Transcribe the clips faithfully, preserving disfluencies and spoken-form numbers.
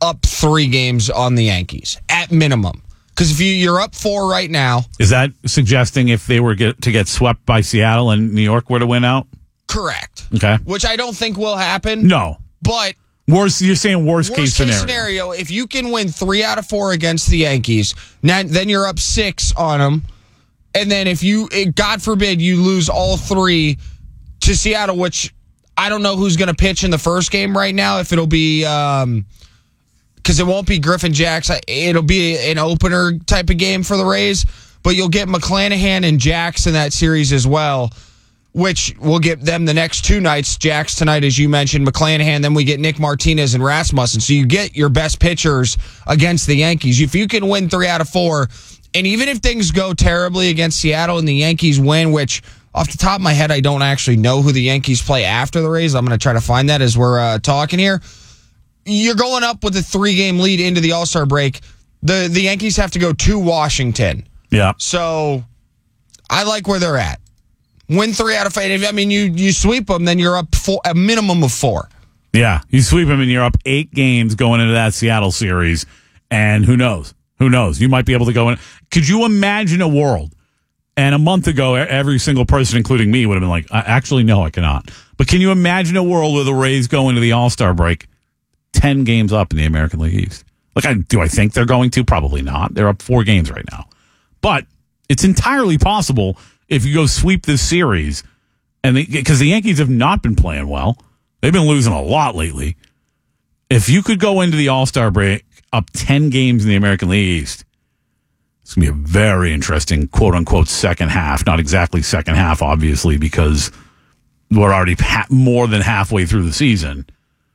up three games on the Yankees at minimum. Because if you, you're up four right now. Is that suggesting if they were get, to get swept by Seattle and New York were to win out? Correct. Okay. Which I don't think will happen. No. But worst, you're saying worst, worst case, case scenario. scenario, if you can win three out of four against the Yankees, now, then you're up six on them. And then if you, God forbid, you lose all three to Seattle, which I don't know who's going to pitch in the first game right now, if it'll be... Um, because it won't be Griffin Jax. It'll be an opener type of game for the Rays. But you'll get McClanahan and Jax in that series as well, which will get them the next two nights. Jax tonight, as you mentioned, McClanahan. Then we get Nick Martinez and Rasmussen. So you get your best pitchers against the Yankees. If you can win three out of four, and even if things go terribly against Seattle and the Yankees win, which off the top of my head, I don't actually know who the Yankees play after the Rays. I'm going to try to find that as we're uh, talking here. You're going up with a three-game lead into the All-Star break. The the Yankees have to go to Washington. Yeah. So I like where they're at. Win three out of five. I mean, you you sweep them, then you're up four, a minimum of four. Yeah, you sweep them and you're up eight games going into that Seattle series. And who knows? Who knows? You might be able to go in. Could you imagine a world? And a month ago, every single person, including me, would have been like, actually, no, I cannot. But can you imagine a world where the Rays go into the All-Star break ten games up in the American League East? Like, I, do I think they're going to? Probably not. They're up four games right now. But it's entirely possible if you go sweep this series, and because the Yankees have not been playing well. They've been losing a lot lately. If you could go into the All-Star break up ten games in the American League East, it's going to be a very interesting, quote-unquote, second half. Not exactly second half, obviously, because we're already ha- more than halfway through the season.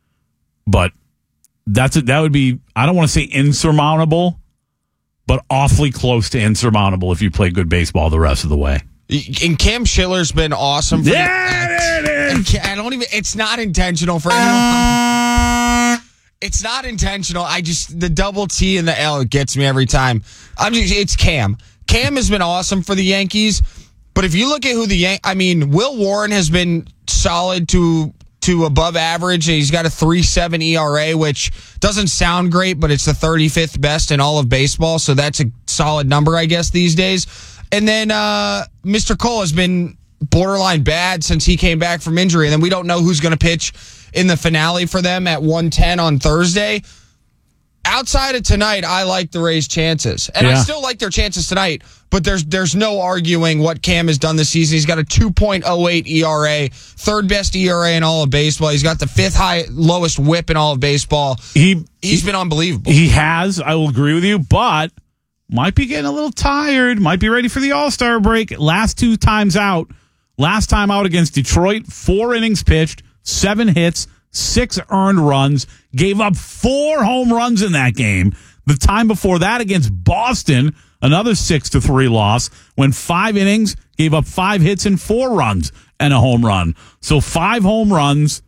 But That's a, that would be, I don't want to say insurmountable, but awfully close to insurmountable if you play good baseball the rest of the way. And Cam Schiller's been awesome. For yeah, the, there it is. I don't even, it's not intentional for anyone. It's not intentional. I just, the double T and the L, it gets me every time. I'm just, it's Cam. Cam has been awesome for the Yankees, but if you look at who the Yan- I mean, Will Warren has been solid to to above average. He's got a three point seven E R A, which doesn't sound great, but it's the thirty-fifth best in all of baseball, so that's a solid number, I guess, these days. And then uh, Mister Cole has been borderline bad since he came back from injury, and then we don't know who's going to pitch in the finale for them at one ten on Thursday. Outside of tonight, I like the Rays' chances. And yeah. I still like their chances tonight, but there's there's no arguing what Cam has done this season. He's got a two point oh eight E R A, third best E R A in all of baseball. He's got the fifth high lowest whip in all of baseball. He He's he, been unbelievable. He has, I will agree with you, but might be getting a little tired, might be ready for the All-Star break. Last two times out, last time out against Detroit, four innings pitched, seven hits, six earned runs, gave up four home runs in that game. The time before that against Boston, another six to three loss, went five innings, gave up five hits and four runs and a home run. So five home runs.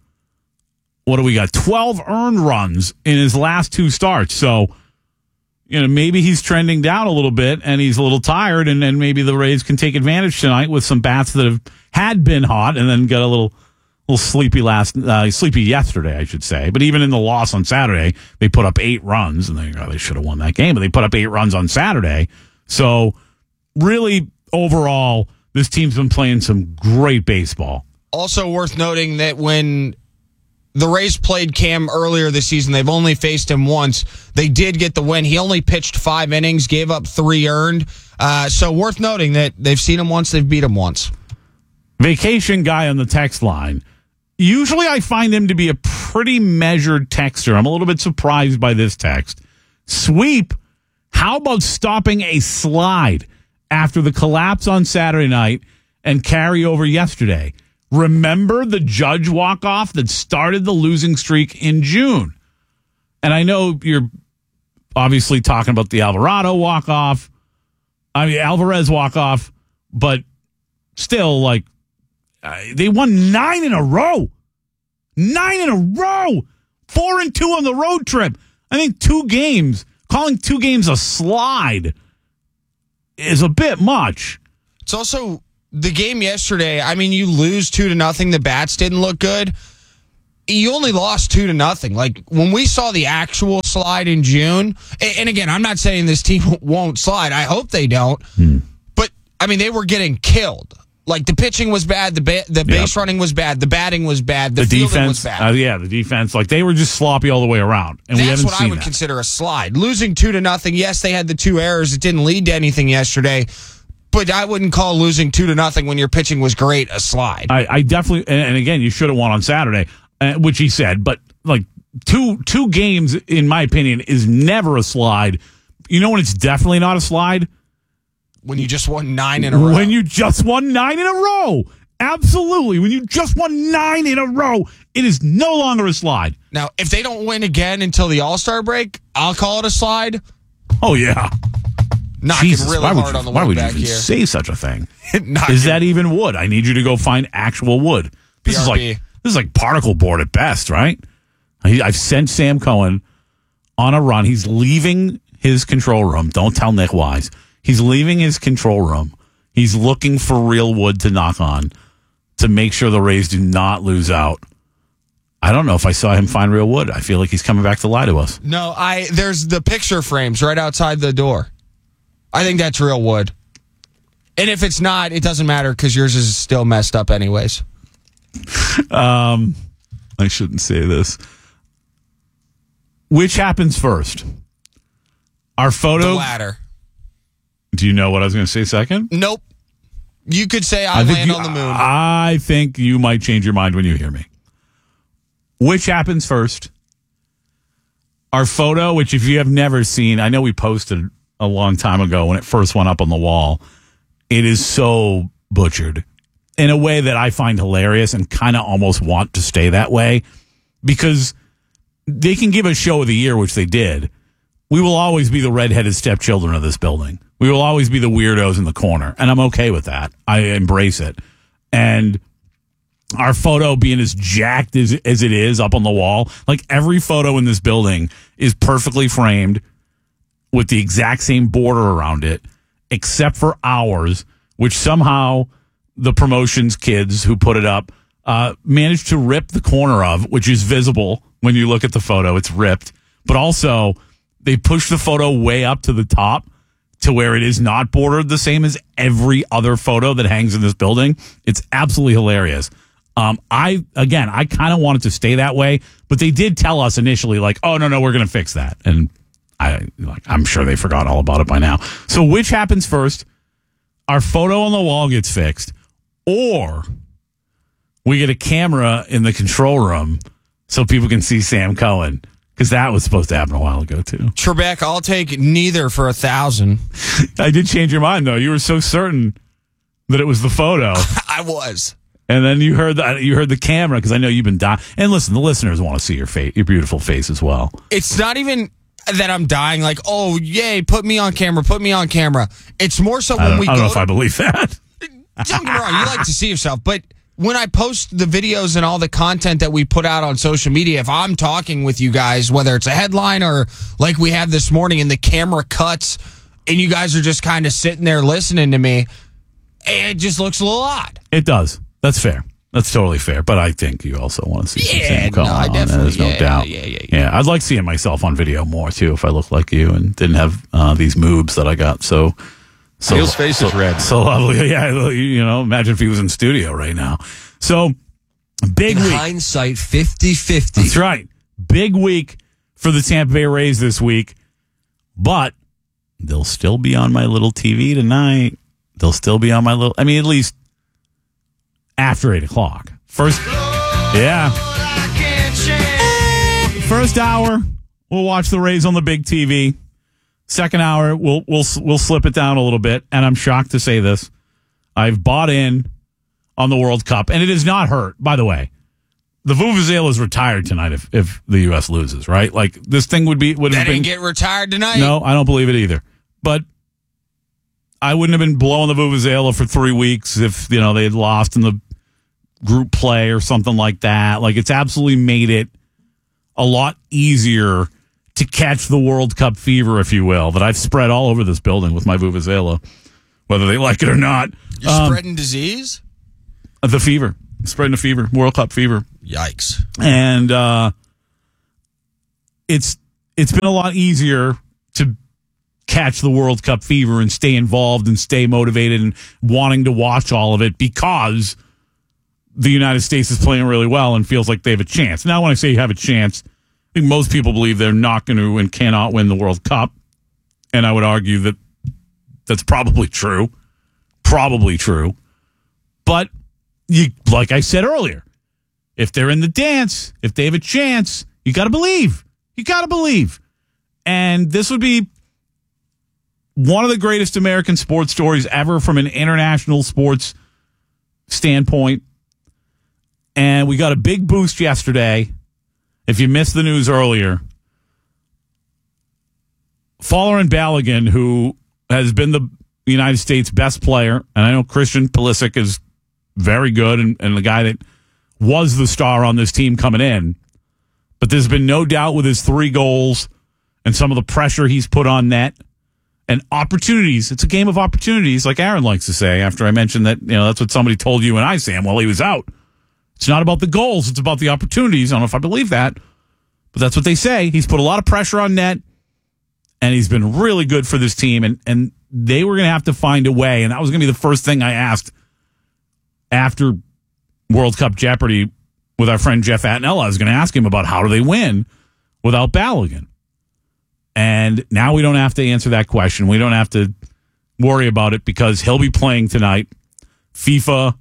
What do we got? twelve earned runs in his last two starts. So, you know, maybe he's trending down a little bit and he's a little tired, and then maybe the Rays can take advantage tonight with some bats that have had been hot and then got a little little sleepy last, uh, sleepy yesterday, I should say. But even in the loss on Saturday, they put up eight runs, and they, oh, they should have won that game, but they put up eight runs on Saturday. So really, overall, this team's been playing some great baseball. Also worth noting that when the Rays played Cam earlier this season, they've only faced him once. They did get the win. He only pitched five innings, gave up three earned. Uh, so worth noting that they've seen him once, they've beat him once. Vacation guy on the text line. Usually I find him to be a pretty measured texter. I'm a little bit surprised by this text. Sweep, how about stopping a slide after the collapse on Saturday night and carry over yesterday? Remember the Judge walk-off that started the losing streak in June? And I know you're obviously talking about the Alvarado walk-off. I mean, Alvarez walk-off, but still, like, uh, they won nine in a row. Nine in a row. Four and two on the road trip. I think two games, calling two games a slide is a bit much. It's also the game yesterday. I mean, you lose two to nothing. The bats didn't look good. you only lost two to nothing. Like, when we saw the actual slide in June, and, and again, I'm not saying this team won't slide. I hope they don't. Hmm. But, I mean, they were getting killed. Like, the pitching was bad, the ba- the base yep. running was bad, the batting was bad, the, the fielding defense was bad. Uh, yeah, the defense, like, they were just sloppy all the way around. And That's we haven't what seen I would that. consider a slide. Losing two to nothing, yes, they had the two errors. It didn't lead to anything yesterday. But I wouldn't call losing two to nothing when your pitching was great a slide. I, I definitely, and, and again, you should have won on Saturday, uh, which he said, but, like, two two games, in my opinion, is never a slide. You know when it's definitely not a slide? When you just won nine in a row. When you just won nine in a row. Absolutely. When you just won nine in a row, it is no longer a slide. Now, if they don't win again until the All-Star break, I'll call it a slide. Oh, yeah. Knocking Jesus, really why would hard you, on the why wood would back you even here. say such a thing? Knocking. Is that even wood? I need you to go find actual wood. This is like this is like particle board at best, right? I, I've sent Sam Cohen on a run. He's leaving his control room. Don't tell Nick Wise. He's leaving his control room. He's looking for real wood to knock on to make sure the Rays do not lose out. I don't know if I saw him find real wood. I feel like he's coming back to lie to us. No, I there's the picture frames right outside the door. I think that's real wood. And if it's not, it doesn't matter because yours is still messed up anyways. Um, I shouldn't say this. Which happens first? Our photo? The latter. Do you know what I was going to say second? Nope. You could say I, I land you, on the moon. I think you might change your mind when you hear me. Which happens first? Our photo, which if you have never seen, I know we posted a long time ago when it first went up on the wall. It is so butchered in a way that I find hilarious and kind of almost want to stay that way because they can give a show of the year, which they did. We will always be the redheaded stepchildren of this building. We will always be the weirdos in the corner, and I'm okay with that. I embrace it. And our photo being as jacked as, as it is up on the wall, like every photo in this building is perfectly framed with the exact same border around it, except for ours, which somehow the promotions kids who put it up uh, managed to rip the corner of, which is visible when you look at the photo. It's ripped. But also, they pushed the photo way up to the top to where it is not bordered the same as every other photo that hangs in this building. It's absolutely hilarious. Um, I, again, I kind of wanted to stay that way, but they did tell us initially, like, oh, no, no, we're going to fix that. And I, like, I'm sure they forgot all about it by now. So which happens first? Our photo on the wall gets fixed, or we get a camera in the control room so people can see Sam Cohen, because that was supposed to happen a while ago, too. Trebek, I'll take neither for a thousand. I did change your mind, though. You were so certain that it was the photo. I was. And then you heard the, you heard the camera, because I know you've been dying. And listen, the listeners want to see your face, your beautiful face as well. It's not even that I'm dying, like, oh, yay, put me on camera, put me on camera. It's more so when we go. I don't know if I believe that. Don't get me wrong, you like to see yourself, but when I post the videos and all the content that we put out on social media, if I'm talking with you guys, whether it's a headline or like we had this morning and the camera cuts and you guys are just kind of sitting there listening to me, it just looks a little odd. It does. That's fair. That's totally fair. But I think you also want to see some yeah, Sam Cohen no, I on. definitely, There's no yeah, doubt. Yeah, yeah, yeah. Yeah, I'd like seeing myself on video more, too, if I looked like you and didn't have uh, these moobs that I got. So... So, Neil's face so, is red. So lovely. Yeah, you know, imagine if he was in studio right now. So, big in week. Hindsight, fifty-fifty. That's right. Big week for the Tampa Bay Rays this week. But they'll still be on my little T V tonight. They'll still be on my little, I mean, at least after eight o'clock. First, yeah. First hour, we'll watch the Rays on the big T V. Second hour, we'll we'll we'll slip it down a little bit, and I'm shocked to say this. I've bought in on the World Cup, and it is not hurt, by the way. The Vuvuzela is retired tonight if, if the U S loses, right? Like, this thing would be... would have That been, didn't get retired tonight? No, I don't believe it either. But I wouldn't have been blowing the Vuvuzela for three weeks if, you know, they had lost in the group play or something like that. Like, it's absolutely made it a lot easier to catch the World Cup fever, if you will, that I've spread all over this building with my Vuvuzela, whether they like it or not. You're um, spreading disease? The fever. Spreading the fever. World Cup fever. Yikes. And uh, it's it's been a lot easier to catch the World Cup fever and stay involved and stay motivated and wanting to watch all of it because the United States is playing really well and feels like they have a chance. Now, when I say you have a chance, I think most people believe they're not going to and cannot win the World Cup. And I would argue that that's probably true. Probably true. But you, like I said earlier, if they're in the dance, if they have a chance, you got to believe. You got to believe. And this would be one of the greatest American sports stories ever from an international sports standpoint. And we got a big boost yesterday. If you missed the news earlier, Folarin Balogun, who has been the United States best player, and I know Christian Pulisic is very good and, and the guy that was the star on this team coming in, but there's been no doubt with his three goals and some of the pressure he's put on net and opportunities. It's a game of opportunities, like Aaron likes to say, after I mentioned that, you know, that's what somebody told you and I, Sam, while he was out. It's not about the goals. It's about the opportunities. I don't know if I believe that, but that's what they say. He's put a lot of pressure on net, and he's been really good for this team, and, and they were going to have to find a way, and that was going to be the first thing I asked after World Cup Jeopardy with our friend Jeff Attinella. I was going to ask him about how do they win without Balogun. And now we don't have to answer that question. We don't have to worry about it because he'll be playing tonight. FIFA,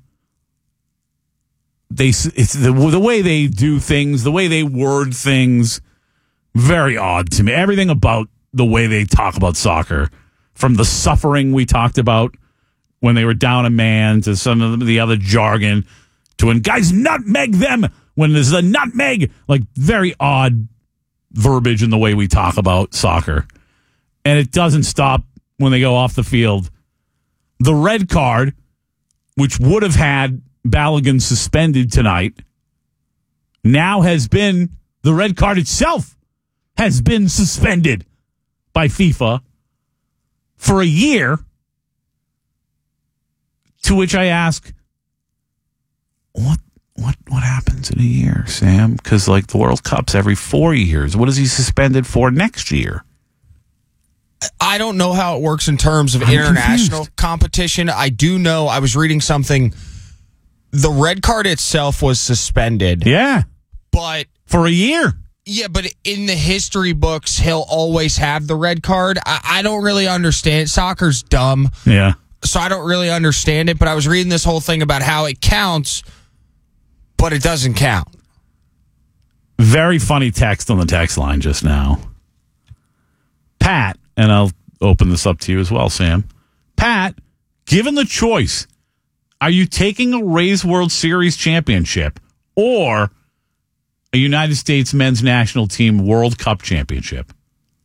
they it's the, the way they do things, the way they word things, very odd to me. Everything about the way they talk about soccer, from the suffering we talked about when they were down a man to some of the other jargon to when guys nutmeg them when there's a nutmeg, like very odd verbiage in the way we talk about soccer. And it doesn't stop when they go off the field. The red card, which would have had Balogun suspended tonight, now has been, the red card itself has been suspended by FIFA for a year. To which I ask, what what what happens in a year, Sam? Because like the World Cup's every four years. What is he suspended for next year? I don't know how it works in terms of I'm international confused. competition. I do know, I was reading something, the red card itself was suspended. Yeah, But, for a year. yeah, but in the history books, he'll always have the red card. I, I don't really understand. Soccer's dumb, Yeah. so I don't really understand it. But I was reading this whole thing about how it counts, but it doesn't count. Very funny text on the text line just now. Pat, and I'll open this up to you as well, Sam. Pat, given the choice, are you taking a Rays World Series championship or a United States men's national team World Cup championship?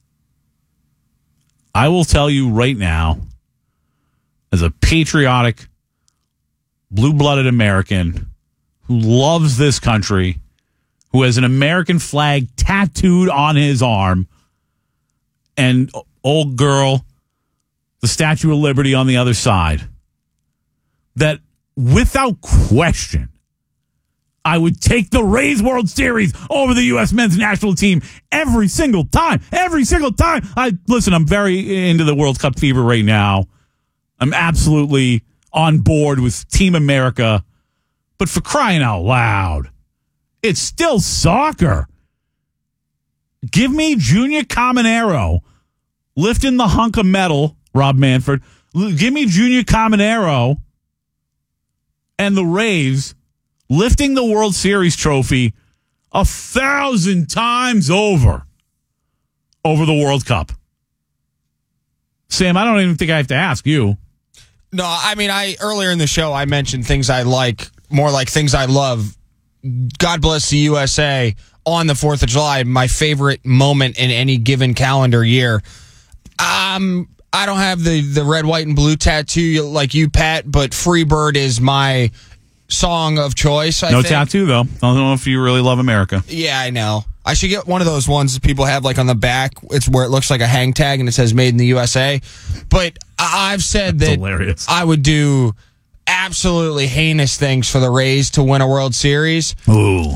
I will tell you right now, as a patriotic, blue-blooded American who loves this country, who has an American flag tattooed on his arm, and old girl, the Statue of Liberty on the other side, that without question, I would take the Rays World Series over the U S men's national team every single time. Every single time. I listen, I'm very into the World Cup fever right now. I'm absolutely on board with Team America. But for crying out loud, it's still soccer. Give me Junior Caminero lifting the hunk of metal, Rob Manfred. Give me Junior Caminero and the Rays lifting the World Series trophy a thousand times over over the World Cup. Sam, I don't even think I have to ask you. No, I mean, I earlier in the show, I mentioned things I like, more like things I love. God bless the U S A on the fourth of July, my favorite moment in any given calendar year. Um, I don't have the, the red, white, and blue tattoo like you, Pat, but Freebird is my song of choice, I no think. tattoo, though. I don't know if you really love America. Yeah, I know. I should get one of those ones that people have like on the back. It's where it looks like a hang tag and it says made in the U S A. But I- I've said That's that hilarious. I would do absolutely heinous things for the Rays to win a World Series. Ooh.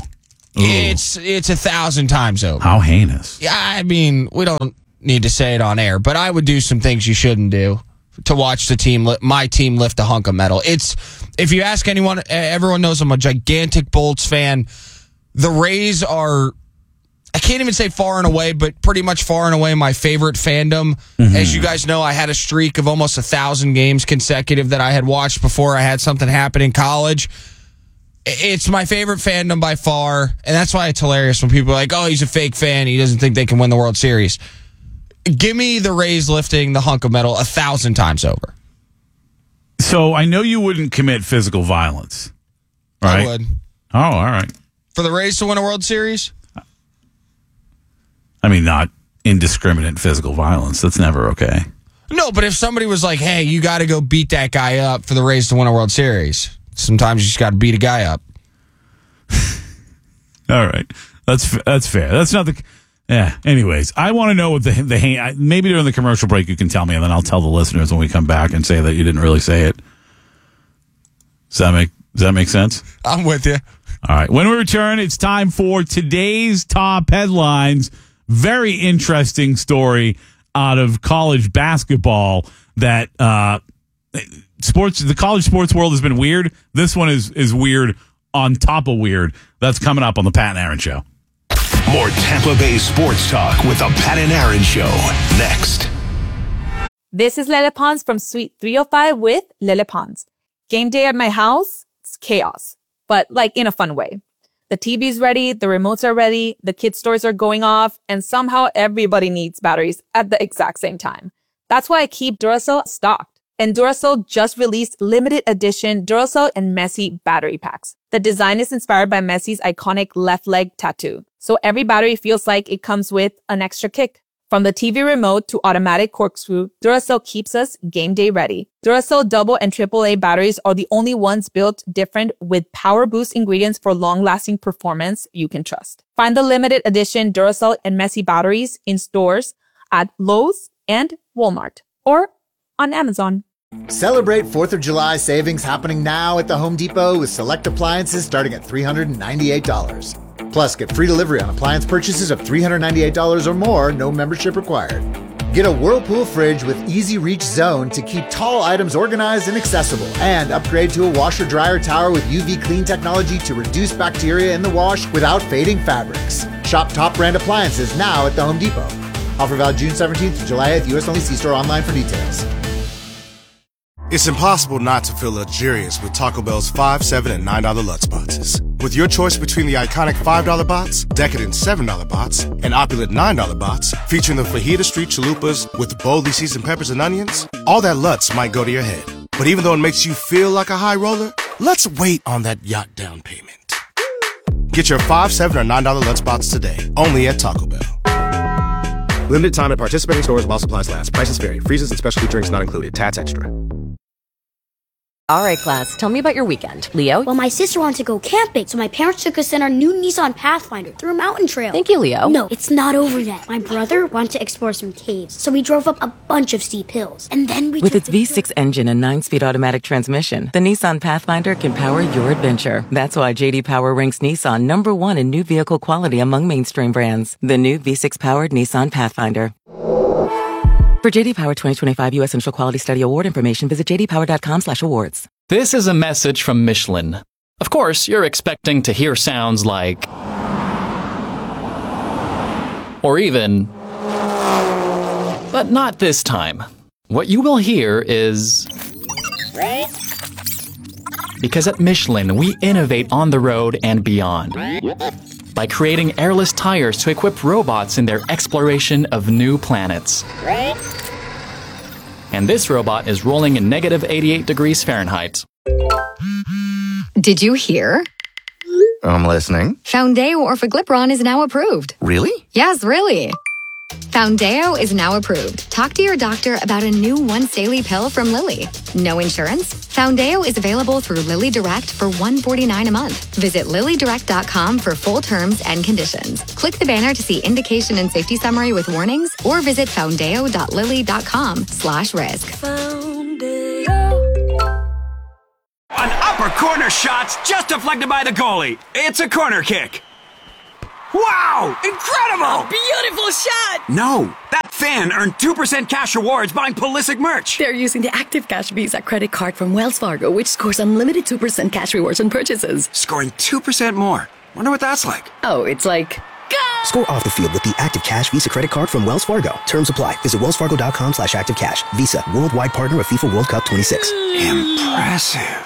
it's it's a thousand times over. How heinous. Yeah, I mean, we don't need to say it on air, but I would do some things you shouldn't do to watch the team, li- my team lift a hunk of metal. It's, if you ask anyone, everyone knows I'm a gigantic Bolts fan. The Rays are, I can't even say far and away, but pretty much far and away my favorite fandom. Mm-hmm. As you guys know, I had a streak of almost a thousand games consecutive that I had watched before I had something happen in college. It's my favorite fandom by far, and that's why it's hilarious when people are like, oh, he's a fake fan, he doesn't think they can win the World Series. Give me the Rays lifting the hunk of metal a thousand times over. So I know you wouldn't commit physical violence, right? I would. Oh, all right. For the Rays to win a World Series? I mean, not indiscriminate physical violence. That's never okay. No, but if somebody was like, hey, you got to go beat that guy up for the Rays to win a World Series, sometimes you just got to beat a guy up. All right. That's that's fair. That's not the... Yeah. Anyways, I want to know what the the maybe during the commercial break you can tell me, and then I'll tell the listeners when we come back and say that you didn't really say it. Does that make Does that make sense? I'm with you. All right. When we return, it's time for today's top headlines. Very interesting story out of college basketball that uh, sports. The college sports world has been weird. This one is is weird on top of weird. That's coming up on the Pat and Aaron Show. More Tampa Bay sports talk with the Pat and Aaron Show next. This is Lele Pons from Suite three oh five with Lele Pons. Game day at my house, it's chaos, but like in a fun way. The T V's ready, the remotes are ready, the kids' stores are going off, and somehow everybody needs batteries at the exact same time. That's why I keep Duracell stocked. And Duracell just released limited edition Duracell and Messi battery packs. The design is inspired by Messi's iconic left leg tattoo. So every battery feels like it comes with an extra kick. From the T V remote to automatic corkscrew, Duracell keeps us game day ready. Duracell double and triple A batteries are the only ones built different with power boost ingredients for long-lasting performance you can trust. Find the limited edition Duracell and Messi batteries in stores at Lowe's and Walmart or on Amazon. Celebrate fourth of July savings happening now at the Home Depot with select appliances starting at three hundred ninety-eight dollars. Plus, get free delivery on appliance purchases of three hundred ninety-eight dollars or more, no membership required. Get a Whirlpool fridge with Easy Reach Zone to keep tall items organized and accessible. And upgrade to a washer-dryer tower with U V clean technology to reduce bacteria in the wash without fading fabrics. Shop top brand appliances now at the Home Depot. Offer valid June seventeenth to July eighth, U S only. See store online for details. It's impossible not to feel luxurious with Taco Bell's five, seven, and nine dollar Lutz boxes. With your choice between the iconic five dollar bots, decadent seven dollar bots, and opulent nine dollar bots, featuring the Fajita Street Chalupas with boldly seasoned peppers and onions, all that Lutz might go to your head. But even though it makes you feel like a high roller, let's wait on that yacht down payment. Get your five, seven, or nine dollar Lutz bots today, only at Taco Bell. Limited time at participating stores while supplies last. Prices vary. Freezes and specialty drinks not included. Tats extra. All right, class, tell me about your weekend. Leo? Well, my sister wanted to go camping, so my parents took us in our new Nissan Pathfinder through a mountain trail. Thank you, Leo. No, it's not over yet. My brother wanted to explore some caves, so we drove up a bunch of steep hills. And then we With took its V six engine and nine-speed automatic transmission, the Nissan Pathfinder can power your adventure. That's why J D Power ranks Nissan number one in new vehicle quality among mainstream brands. The new V six-powered Nissan Pathfinder. For J D Power twenty twenty-five U S Central Quality Study Award information, visit j d power dot com slash awards. This is a message from Michelin. Of course, you're expecting to hear sounds like... or even... but not this time. What you will hear is... because at Michelin, we innovate on the road and beyond. By creating airless tires to equip robots in their exploration of new planets. And this robot is rolling in negative eighty-eight degrees Fahrenheit. Did you hear? I'm listening. Foundeo Orforglipron is now approved. Really? Yes, really. Foundeo is now approved. Talk to your doctor about a new once daily pill from Lilly. No insurance? Foundeo is available through Lilly Direct for one hundred forty-nine dollars a month. Visit lilly direct dot com for full terms and conditions. Click the banner to see indication and safety summary with warnings or visit foundeo dot lilly dot com slash risk. An upper corner shot's just deflected by the goalie. It's a corner kick. Wow! Incredible! Beautiful shot! No, that fan earned two percent cash rewards buying Pulisic merch. They're using the Active Cash Visa credit card from Wells Fargo, which scores unlimited two percent cash rewards on purchases. Scoring two percent more. Wonder what that's like. Oh, it's like... Go! Score off the field with the Active Cash Visa credit card from Wells Fargo. Terms apply. Visit wellsfargo.com slash active cash. Visa, worldwide partner of FIFA World Cup twenty-six. Impressive.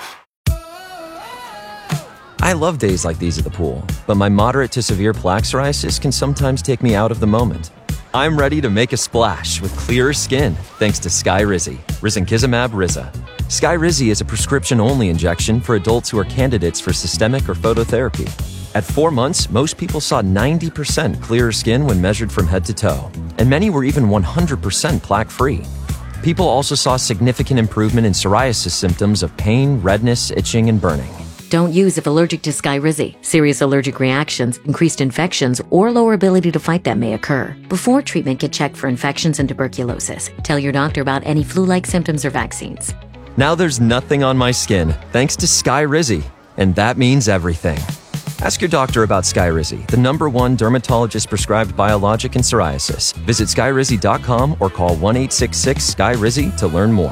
I love days like these at the pool, but my moderate to severe plaque psoriasis can sometimes take me out of the moment. I'm ready to make a splash with clearer skin thanks to Skyrizi, risankizumab Riza. Skyrizi is a prescription-only injection for adults who are candidates for systemic or phototherapy. At four months, most people saw ninety percent clearer skin when measured from head to toe, and many were even one hundred percent plaque-free. People also saw significant improvement in psoriasis symptoms of pain, redness, itching, and burning. Don't use if allergic to Skyrizi. Serious allergic reactions, increased infections, or lower ability to fight them may occur. Before treatment, get checked for infections and tuberculosis. Tell your doctor about any flu-like symptoms or vaccines. Now there's nothing on my skin thanks to Skyrizi, and that means everything. Ask your doctor about Skyrizi, the number one dermatologist-prescribed biologic in psoriasis. Visit skyrizi dot com or call one eight six six Sky Rizi to learn more.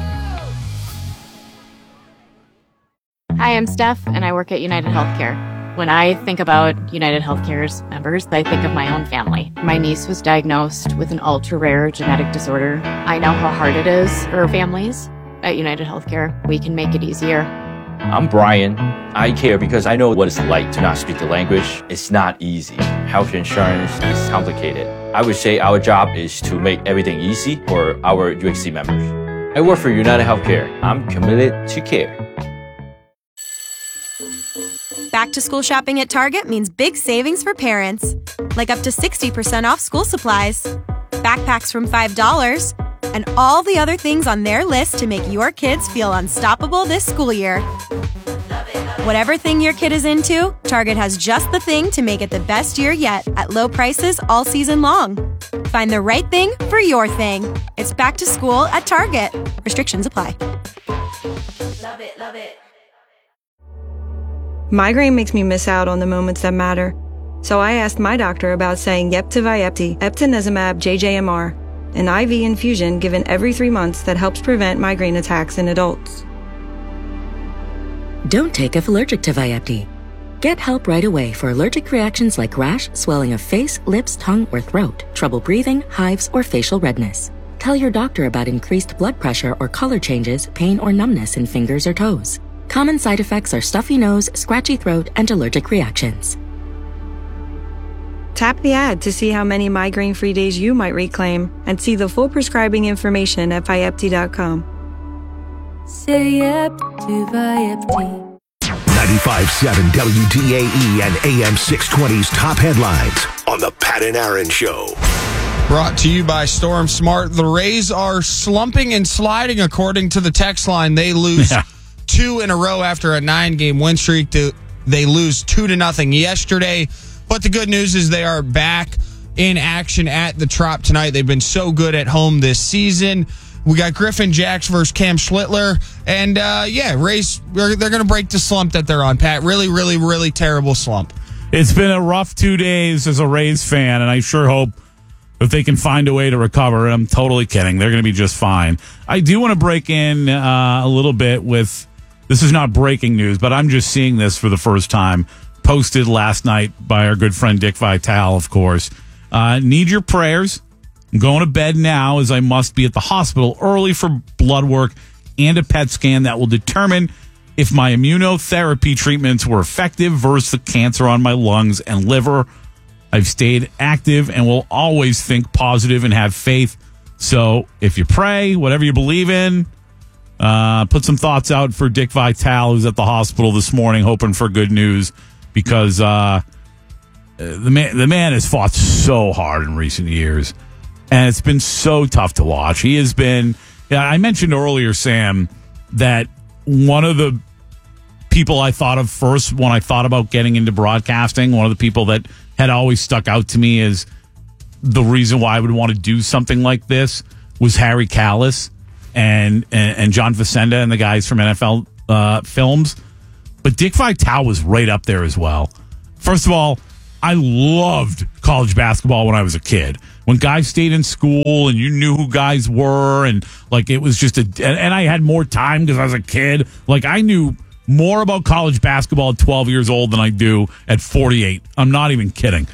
Hi, I'm Steph, and I work at United Healthcare. When I think about United Healthcare's members, I think of my own family. My niece was diagnosed with an ultra-rare genetic disorder. I know how hard it is for families. At United Healthcare, we can make it easier. I'm Brian. I care because I know what it's like to not speak the language. It's not easy. Health insurance is complicated. I would say our job is to make everything easy for our U X C members. I work for United Healthcare. I'm committed to care. Back to school shopping at Target means big savings for parents, like up to sixty percent off school supplies, backpacks from five dollars, and all the other things on their list to make your kids feel unstoppable this school year. Whatever thing your kid is into, Target has just the thing to make it the best year yet at low prices all season long. Find the right thing for your thing. It's back to school at Target. Restrictions apply. Love it, love it. Migraine makes me miss out on the moments that matter. So I asked my doctor about saying yep to Vyepti, eptinezumab J J M R, an I V infusion given every three months that helps prevent migraine attacks in adults. Don't take if allergic to Vyepti. Get help right away for allergic reactions like rash, swelling of face, lips, tongue, or throat, trouble breathing, hives, or facial redness. Tell your doctor about increased blood pressure or color changes, pain or numbness in fingers or toes. Common side effects are stuffy nose, scratchy throat, and allergic reactions. Tap the ad to see how many migraine-free days you might reclaim and see the full prescribing information at Vyepti dot com. Say yep to Vyepti. ninety-five point seven W D A E and A M six twenty's top headlines on the Pat and Aaron Show. Brought to you by Storm Smart. The Rays are slumping and sliding according to the text line. They lose yeah. two in a row after a nine-game win streak. They lose two to nothing yesterday. But the good news is they are back in action at the Trop tonight. They've been so good at home this season. We got Griffin Jacks versus Cam Schlittler. And, uh, yeah, Rays, they're, they're going to break the slump that they're on, Pat. Really, really, really terrible slump. It's been a rough two days as a Rays fan, and I sure hope that they can find a way to recover. I'm totally kidding. They're going to be just fine. I do want to break in uh, a little bit with, this is not breaking news, but I'm just seeing this for the first time. Posted last night by our good friend Dick Vitale, of course. Uh, need your prayers. I'm going to bed now as I must be at the hospital early for blood work and a P E T scan that will determine if my immunotherapy treatments were effective versus the cancer on my lungs and liver. I've stayed active and will always think positive and have faith. So if you pray, whatever you believe in, uh, put some thoughts out for Dick Vitale, who's at the hospital this morning, hoping for good news. Because uh, the man, the man has fought so hard in recent years, and it's been so tough to watch. He has been. Yeah, I mentioned earlier, Sam, that one of the people I thought of first when I thought about getting into broadcasting, one of the people that had always stuck out to me as the reason why I would want to do something like this was Harry Kalas and and, and John Facenda and the guys from N F L uh, Films. But Dick Vitale was right up there as well. First of all, I loved college basketball when I was a kid. When guys stayed in school and you knew who guys were, and like it was just a, and, and I had more time because I was a kid. Like I knew more about college basketball at twelve years old than I do at forty-eight. I'm not even kidding.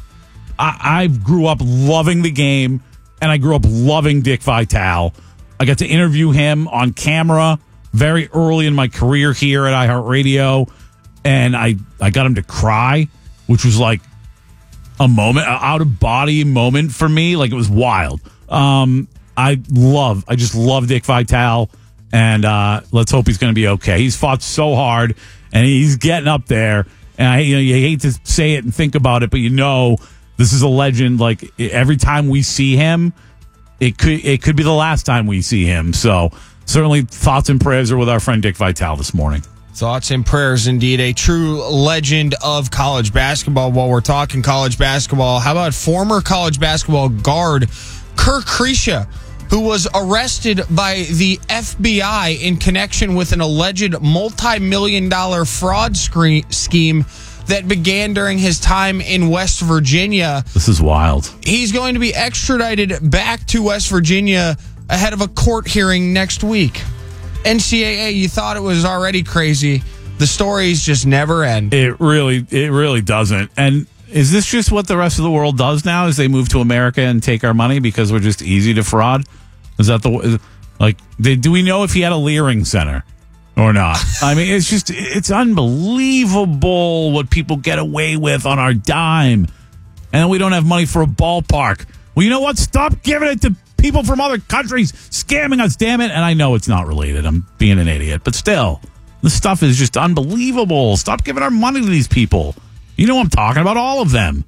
I, I grew up loving the game, and I grew up loving Dick Vitale. I got to interview him on camera very early in my career here at iHeartRadio, and I, I got him to cry, which was like a moment, an out-of-body moment for me. Like, it was wild. Um, I love, I just love Dick Vitale, and uh, let's hope he's going to be okay. He's fought so hard, and he's getting up there, and I, you know, you hate to say it and think about it, but you know this is a legend. Like, every time we see him, it could it could be the last time we see him. So certainly thoughts and prayers are with our friend Dick Vitale this morning. Thoughts and prayers, indeed. A true legend of college basketball. While we're talking college basketball, how about former college basketball guard Kerr Kriesha, who was arrested by the F B I in connection with an alleged multi-million dollar fraud scre- scheme that began during his time in West Virginia. This is wild. He's going to be extradited back to West Virginia ahead of a court hearing next week. N C double A, you thought it was already crazy. The stories just never end. It really, it really doesn't. And is this just what the rest of the world does now? Is they move to America and take our money because we're just easy to fraud? Is that the like? Do we know if he had a Leering Center or not? I mean, it's just, it's unbelievable what people get away with on our dime, and then we don't have money for a ballpark. Well, you know what? Stop giving it to people from other countries scamming us, damn it. And I know it's not related. I'm being an idiot. But still, this stuff is just unbelievable. Stop giving our money to these people. You know I'm talking about, all of them.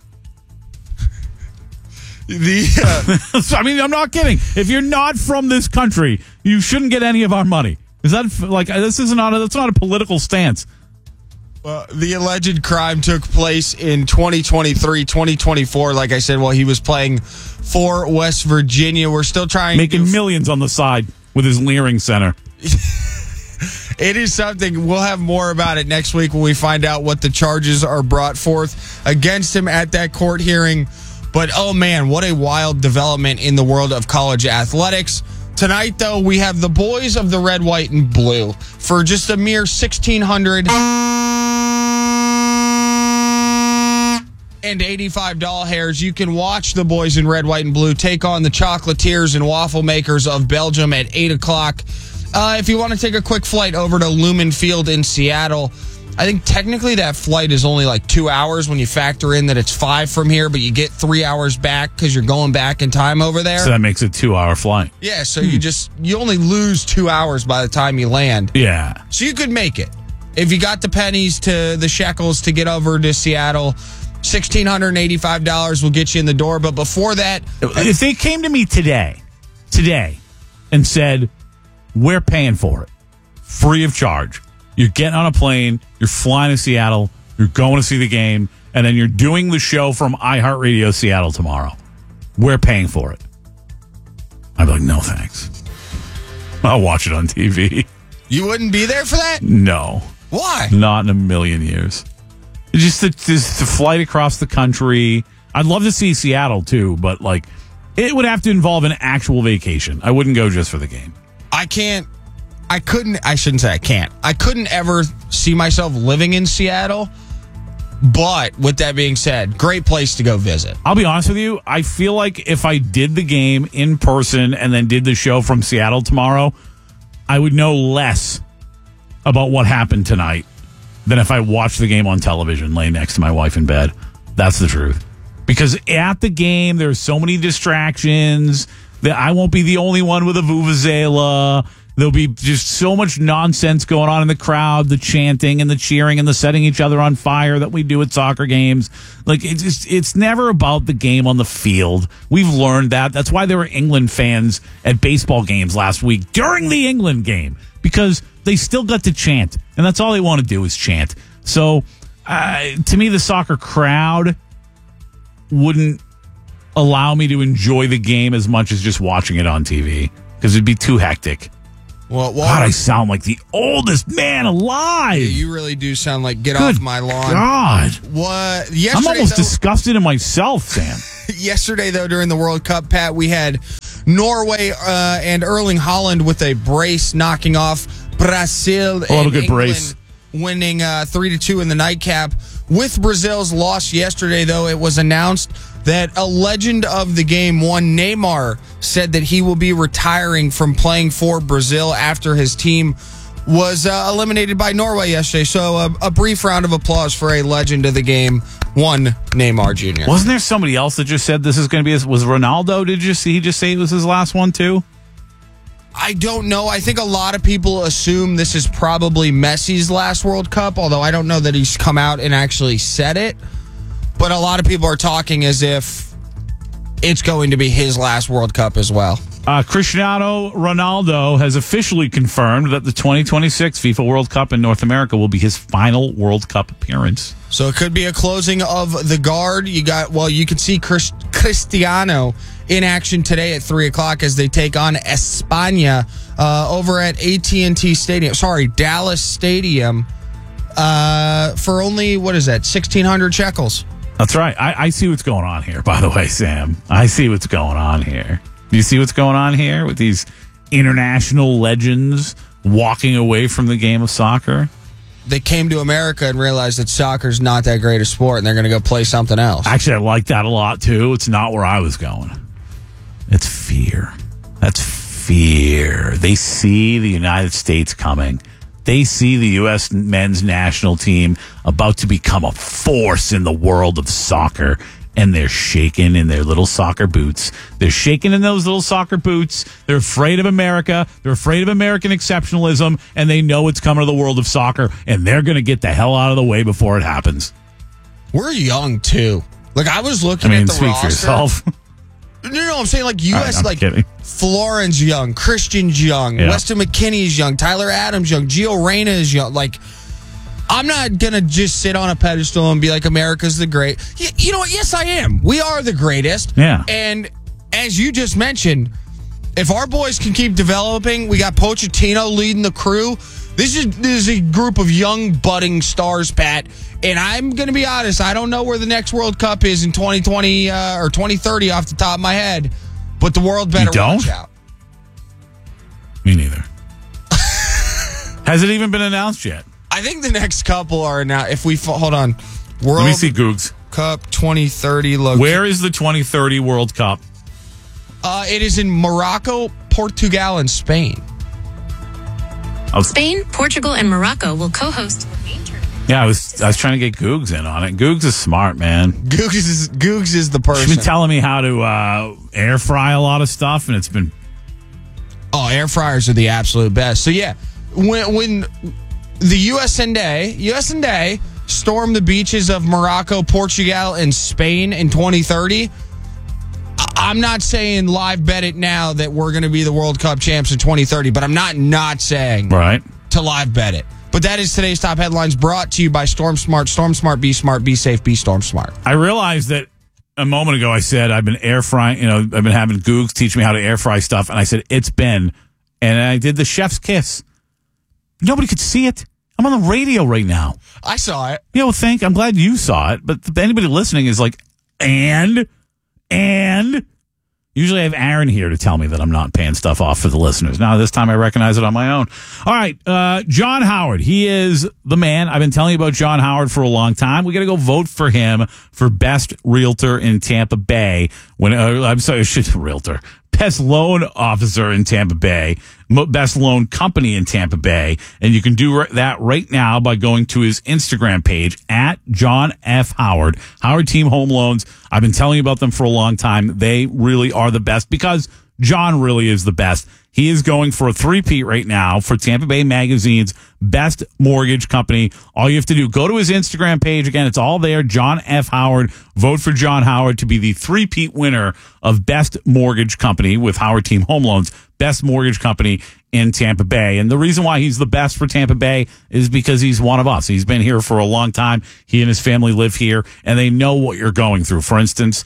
The uh, I mean, I'm not kidding. If you're not from this country, you shouldn't get any of our money. Is that like, this is not a, that's not a political stance. Well, the alleged crime took place in twenty twenty-three, twenty twenty-four. Like I said, while he was playing for West Virginia. We're still trying making to millions on the side with his Leering Center. It is something. We'll have more about it next week when we find out what the charges are brought forth against him at that court hearing. But, oh, man, what a wild development in the world of college athletics. Tonight, though, we have the boys of the red, white, and blue for just a mere sixteen hundred and eighty-five doll hairs. You can watch the boys in red, white, and blue take on the chocolatiers and waffle makers of Belgium at eight o'clock. Uh, if you want to take a quick flight over to Lumen Field in Seattle, I think technically that flight is only like two hours when you factor in that it's five from here, but you get three hours back because you're going back in time over there. So that makes it a two-hour flight. Yeah, so hmm. you just, you only lose two hours by the time you land. Yeah. So you could make it. If you got the pennies to the shekels to get over to Seattle, one thousand six hundred eighty-five dollars will get you in the door. But before that, if they came to me today, today, and said, we're paying for it, free of charge. You're getting on a plane, you're flying to Seattle, you're going to see the game, and then you're doing the show from iHeartRadio Seattle tomorrow. We're paying for it. I'd be like, no thanks. I'll watch it on T V. You wouldn't be there for that? No. Why? Not in a million years. Just the, just the flight across the country. I'd love to see Seattle, too, but, like, it would have to involve an actual vacation. I wouldn't go just for the game. I can't, I couldn't, I shouldn't say I can't. I couldn't ever see myself living in Seattle. But with that being said, great place to go visit. I'll be honest with you. I feel like if I did the game in person and then did the show from Seattle tomorrow, I would know less about what happened tonight than if I watched the game on television laying next to my wife in bed. That's the truth. Because at the game, there's so many distractions that I won't be the only one with a vuvuzela. There'll be just so much nonsense going on in the crowd, the chanting and the cheering and the setting each other on fire that we do at soccer games. Like, it's just, it's never about the game on the field. We've learned that. That's why there were England fans at baseball games last week during the England game, because they still got to chant, and that's all they want to do is chant. So, uh, to me, the soccer crowd wouldn't allow me to enjoy the game as much as just watching it on T V, because it'd be too hectic. Well, well, God, I sound like the oldest man alive. Yeah, you really do sound like get Good off my lawn. God. What? Yesterday, I'm almost though, disgusted in myself, Sam. Yesterday, though, during the World Cup, Pat, we had Norway uh, and Erling Haaland with a brace knocking off Brazil. I love and a good England brace. winning uh, three to two in the nightcap. With Brazil's loss yesterday, though, it was announced that a legend of the game, one Neymar, said that he will be retiring from playing for Brazil after his team was uh, eliminated by Norway yesterday. So uh, a brief round of applause for a legend of the game, one Neymar Junior Wasn't there somebody else that just said this is going to be his, was Ronaldo? Did you see he just say it was his last one too? I don't know. I think a lot of people assume this is probably Messi's last World Cup, although I don't know that he's come out and actually said it. But a lot of people are talking as if it's going to be his last World Cup as well. Uh, Cristiano Ronaldo has officially confirmed that the twenty twenty-six FIFA World Cup in North America will be his final World Cup appearance. So it could be a closing of the guard. You got, well, you can see Chris, Cristiano in action today at three o'clock as they take on España uh, over at A T and T Stadium. Sorry, Dallas Stadium uh, for only, what is that, sixteen hundred shekels. That's right. I, I see what's going on here, by the way, Sam. I see what's going on here. Do you see what's going on here with these international legends walking away from the game of soccer? They came to America and realized that soccer's not that great a sport, and they're going to go play something else. Actually, I like that a lot, too. It's not where I was going. It's fear. That's fear. They see the United States coming. They see the U S men's national team about to become a force in the world of soccer, and they're shaking in their little soccer boots. They're shaking in those little soccer boots. They're afraid of America. They're afraid of American exceptionalism, and they know it's coming to the world of soccer, and they're going to get the hell out of the way before it happens. We're young, too. Like, I was looking I mean, at the speak roster. for yourself. No, no, I'm saying like U S, Right, I'm like kidding. Floren's young, Christian's young, Yeah. Weston McKinney's young, Tyler Adams young, Gio Reyna is young. Like, I'm not going to just sit on a pedestal and be like, America's the great. Y- you know what? Yes, I am. We are the greatest. Yeah. And as you just mentioned, if our boys can keep developing, we got Pochettino leading the crew. This is, this is a group of young, budding stars, Pat. And I'm going to be honest, I don't know where the next World Cup is in twenty twenty uh, or twenty thirty off the top of my head, but the world better You don't? watch out. Me neither. Has it even been announced yet? I think the next couple are now. If we fo- hold on, World Let me see Googs. Cup twenty thirty. Look, Where is the twenty thirty World Cup? Uh, it is in Morocco, Portugal, and Spain. Spain, Portugal, and Morocco will co-host. Yeah, I was I was trying to get Googs in on it. Googs is smart, man. Googs is Googs is the person. She's been telling me how to uh, air fry a lot of stuff, and it's been Oh, air fryers are the absolute best. So yeah, when when the U S A U S A storm the beaches of Morocco, Portugal, and Spain in twenty thirty, I'm not saying live bet it now that we're going to be the World Cup champs in twenty thirty, but I'm not not saying right to live bet it. But that is today's top headlines, brought to you by Storm Smart. Storm Smart, be smart, be safe, be Storm Smart. I realized that a moment ago I said I've been air frying, you know, I've been having Googs teach me how to air fry stuff, and I said it's been, and I did the chef's kiss. Nobody could see it. I'm on the radio right now. I saw it. Yeah, well, thank. I'm glad you saw it, but anybody listening is like, and, and. Usually I have Aaron here to tell me that I'm not paying stuff off for the listeners. Now, this time I recognize it on my own. All right, uh, John Howard. He is the man. I've been telling you about John Howard for a long time. We got to go vote for him for best realtor in Tampa Bay. When uh, I'm sorry, shit, realtor. Best loan officer in Tampa Bay, best loan company in Tampa Bay. And you can do that right now by going to his Instagram page at John F. Howard. Howard Team Home Loans. I've been telling you about them for a long time. They really are the best because John really is the best. He is going for a three-peat right now for Tampa Bay Magazine's best mortgage company. All you have to do, go to his Instagram page. Again, it's all there. John F. Howard. Vote for John Howard to be the three-peat winner of best mortgage company with Howard Team Home Loans. Best mortgage company in Tampa Bay. And the reason why he's the best for Tampa Bay is because he's one of us. He's been here for a long time. He and his family live here, and they know what you're going through. For instance,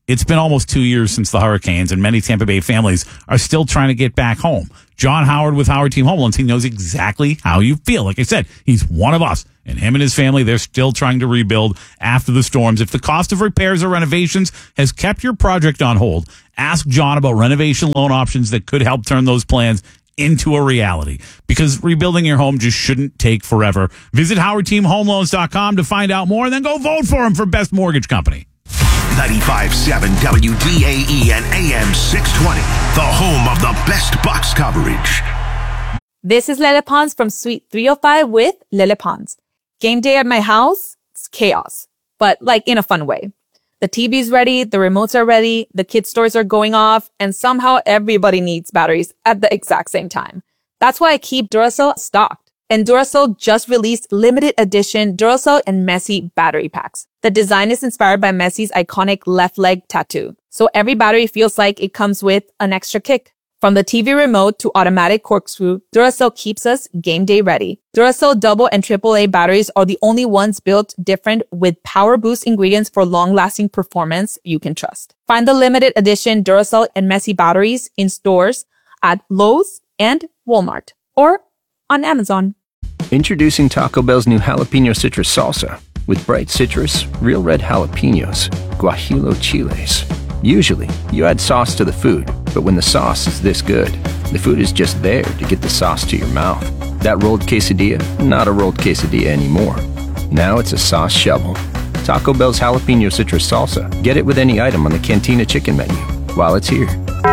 It's been almost two years since the hurricanes, and many Tampa Bay families are still trying to get back home. John Howard with Howard Team Home Loans, he knows exactly how you feel. Like I said, he's one of us, and him and his family, they're still trying to rebuild after the storms. If the cost of repairs or renovations has kept your project on hold, ask John about renovation loan options that could help turn those plans into a reality, because rebuilding your home just shouldn't take forever. Visit howard team home loans dot com to find out more, and then go vote for him for Best Mortgage Company. ninety-five point seven W D A E and A M six twenty, the home of the best box coverage. This is Lele Pons from Suite three oh five with Lele Pons. Game day at my house, it's chaos, but like in a fun way. The T V's ready, the remotes are ready, the kids' toys are going off, and somehow everybody needs batteries at the exact same time. That's why I keep Duracell stocked. And Duracell just released limited edition Duracell and Messi battery packs. The design is inspired by Messi's iconic left leg tattoo. So every battery feels like it comes with an extra kick. From the T V remote to automatic corkscrew, Duracell keeps us game day ready. Duracell double and triple A batteries are the only ones built different with power boost ingredients for long-lasting performance you can trust. Find the limited edition Duracell and Messi batteries in stores at Lowe's and Walmart or on Amazon. Introducing Taco Bell's new jalapeno citrus salsa with bright citrus, real red jalapenos, guajillo chiles. Usually, you add sauce to the food, but when the sauce is this good, the food is just there to get the sauce to your mouth. That rolled quesadilla, not a rolled quesadilla anymore. Now it's a sauce shovel. Taco Bell's jalapeno citrus salsa. Get it with any item on the Cantina chicken menu while it's here.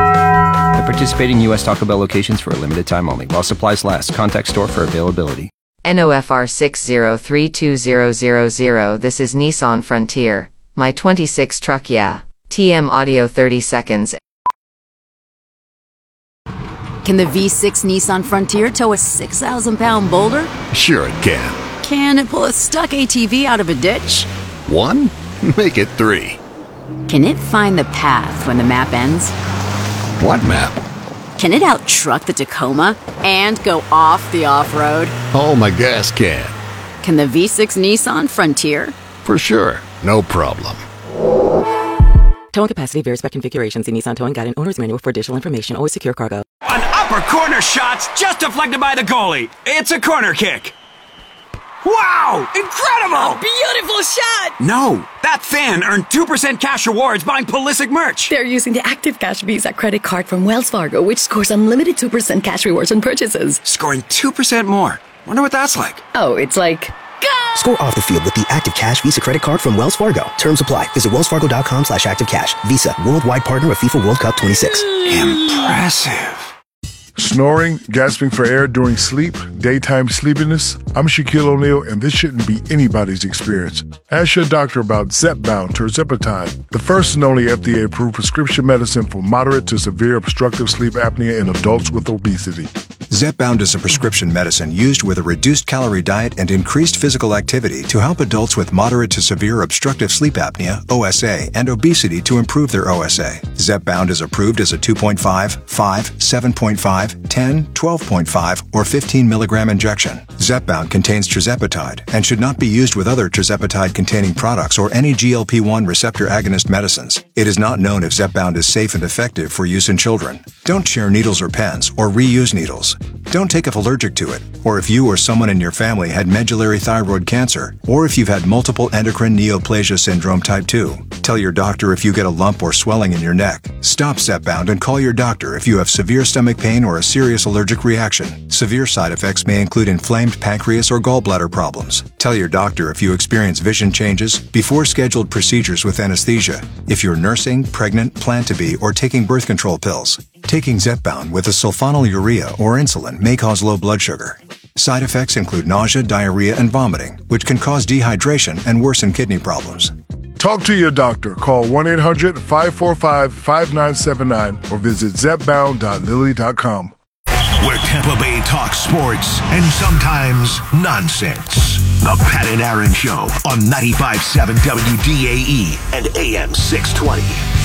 At participating U S Taco Bell locations for a limited time only. While supplies last, contact store for availability. N O F R six zero three two zero zero zero. This is Nissan Frontier. My twenty-six truck, yeah. T M audio thirty seconds. Can the V six Nissan Frontier tow a six thousand pound boulder? Sure it can. Can it pull a stuck A T V out of a ditch? One? Make it three. Can it find the path when the map ends? What map? Can it out-truck the Tacoma and go off the off-road? Oh, my gas can. Can the V six Nissan Frontier? For sure. No problem. Towing capacity varies by configuration. See Nissan Towing Guide and Owner's Manual for additional information. Always secure cargo. An upper corner shot's just deflected by the goalie. It's a corner kick. Wow! Incredible! A beautiful shot! No, that fan earned two percent cash rewards buying Pulisic merch. They're using the Active Cash Visa credit card from Wells Fargo, which scores unlimited two percent cash rewards on purchases. Scoring two percent more. Wonder what that's like. Oh, it's like... Score off the field with the Active Cash Visa credit card from Wells Fargo. Terms apply. Visit wellsfargo.com slash activecash. Visa, worldwide partner of FIFA World Cup twenty-six. Impressive. Snoring, gasping for air during sleep, daytime sleepiness. I'm Shaquille O'Neal, and this shouldn't be anybody's experience. Ask your doctor about Zepbound tirzepatide, the first and only F D A-approved prescription medicine for moderate to severe obstructive sleep apnea in adults with obesity. Zepbound is a prescription medicine used with a reduced calorie diet and increased physical activity to help adults with moderate to severe obstructive sleep apnea, O S A, and obesity to improve their O S A. Zepbound is approved as a two point five, five, seven point five, ten, twelve point five, or fifteen milligram injection. Zepbound contains tirzepatide and should not be used with other tirzepatide-containing products or any G L P one receptor agonist medicines. It is not known if Zepbound is safe and effective for use in children. Don't share needles or pens or reuse needles. Don't take if allergic to it, or if you or someone in your family had medullary thyroid cancer, or if you've had multiple endocrine neoplasia syndrome type two. Tell your doctor if you get a lump or swelling in your neck. Stop Zepbound and call your doctor if you have severe stomach pain or a serious allergic reaction. Severe side effects may include inflamed pancreas or gallbladder problems. Tell your doctor if you experience vision changes before scheduled procedures with anesthesia, if you're nursing, pregnant, plan to be, or taking birth control pills. Taking Zepbound with a sulfonylurea or insulin may cause low blood sugar. Side effects include nausea, diarrhea, and vomiting, which can cause dehydration and worsen kidney problems. Talk to your doctor. Call one eight hundred, five four five, five nine seven nine or visit zepbound dot lilly dot com. Where Tampa Bay talks sports and sometimes nonsense. The Pat and Aaron Show on ninety-five point seven W D A E and A M six twenty.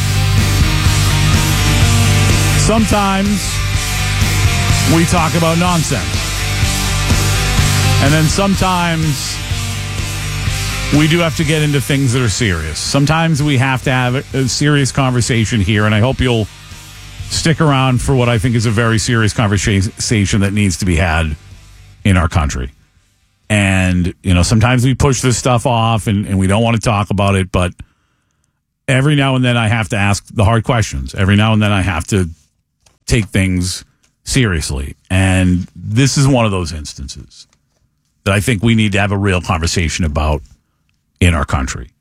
Sometimes we talk about nonsense. And then sometimes we do have to get into things that are serious. Sometimes we have to have a, a serious conversation here, and I hope you'll stick around for what I think is a very serious conversation that needs to be had in our country. And, you know, sometimes we push this stuff off and, and we don't want to talk about it, but every now and then I have to ask the hard questions. Every now and then I have to take things seriously. And this is one of those instances that I think we need to have a real conversation about in our country.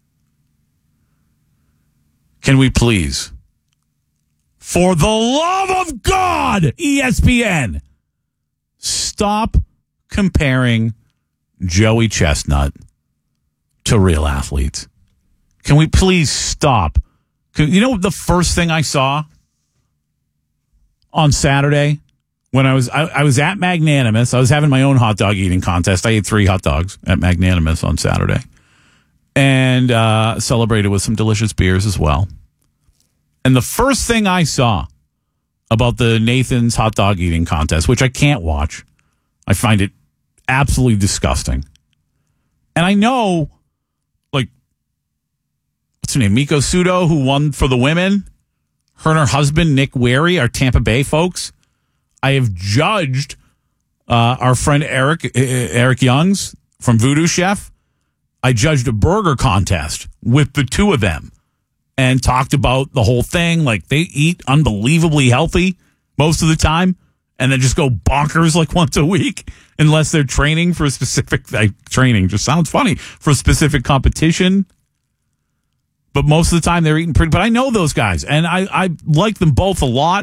Can we please, for the love of God, E S P N, stop comparing Joey Chestnut to real athletes? Can we please stop? Can, you know the first thing I saw on Saturday when I was I, I was at Magnanimous. I was having my own hot dog eating contest. I ate three hot dogs at Magnanimous on Saturday and uh, celebrated with some delicious beers as well. And the first thing I saw about the Nathan's hot dog eating contest, which I can't watch, I find it absolutely disgusting. And I know, like, what's her name? Miko Sudo, who won for the women. Her and her husband, Nick Wary, are Tampa Bay folks. I have judged uh, our friend Eric uh, Eric Youngs from Voodoo Chef. I judged a burger contest with the two of them and talked about the whole thing. Like, they eat unbelievably healthy most of the time and then just go bonkers like once a week unless they're training for a specific like, training. Just sounds funny, for a specific competition. But most of the time they're eating pretty. But I know those guys, and I, I like them both a lot.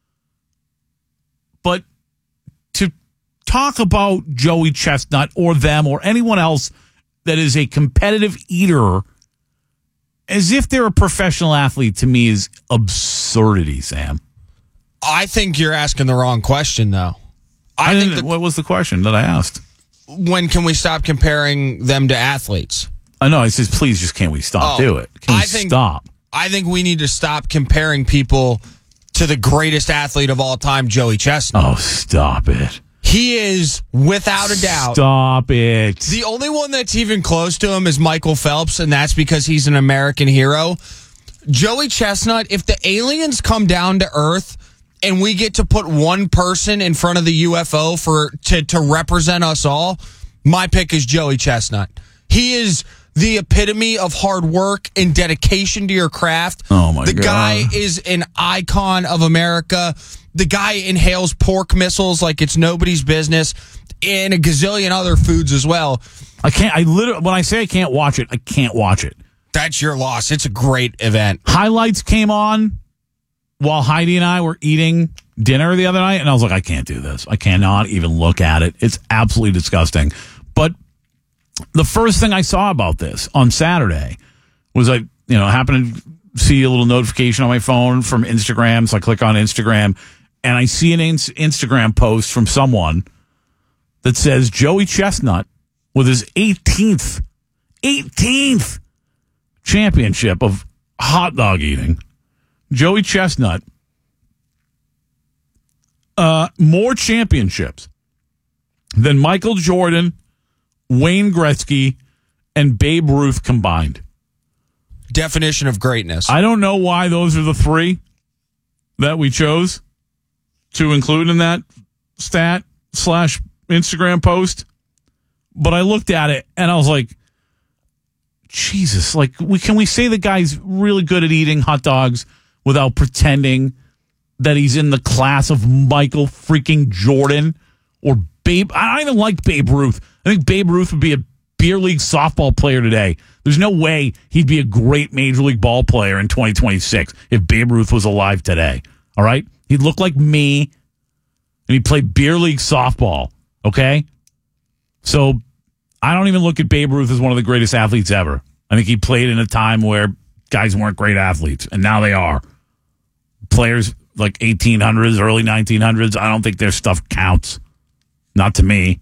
But to talk about Joey Chestnut or them or anyone else that is a competitive eater as if they're a professional athlete, to me, is absurdity, Sam. I think you're asking the wrong question, though. I, I think that, what was the question that I asked? When can we stop comparing them to athletes? I know. I says, please, just can't we stop? Oh, Do it. Can we I think, stop? I think we need to stop comparing people to the greatest athlete of all time, Joey Chestnut. Oh, stop it. He is, without a doubt. Stop it. The only one that's even close to him is Michael Phelps, and that's because he's an American hero. Joey Chestnut, if the aliens come down to Earth and we get to put one person in front of the U F O for to, to represent us all, my pick is Joey Chestnut. He is the epitome of hard work and dedication to your craft. Oh, my the God. The guy is an icon of America. The guy inhales pork missiles like it's nobody's business, and a gazillion other foods as well. I can't, I literally, when I say I can't watch it, I can't watch it. That's your loss. It's a great event. Highlights came on while Heidi and I were eating dinner the other night, and I was like, I can't do this. I cannot even look at it. It's absolutely disgusting. But the first thing I saw about this on Saturday was I, you know, happened to see a little notification on my phone from Instagram. So I click on Instagram and I see an Instagram post from someone that says Joey Chestnut with his eighteenth, eighteenth championship of hot dog eating. Joey Chestnut, uh, more championships than Michael Jordan, Wayne Gretzky, and Babe Ruth combined. Definition of greatness. I don't know why those are the three that we chose to include in that stat slash Instagram post. But I looked at it and I was like, Jesus, like, we can we say the guy's really good at eating hot dogs without pretending that he's in the class of Michael freaking Jordan or Babe? I don't even like Babe Ruth. I think Babe Ruth would be a beer league softball player today. There's no way he'd be a great major league ball player in twenty twenty-six if Babe Ruth was alive today. All right? He'd look like me, and he'd play beer league softball. Okay? So I don't even look at Babe Ruth as one of the greatest athletes ever. I think he played in a time where guys weren't great athletes, and now they are. Players like eighteen hundreds, early nineteen hundreds, I don't think their stuff counts. Not to me.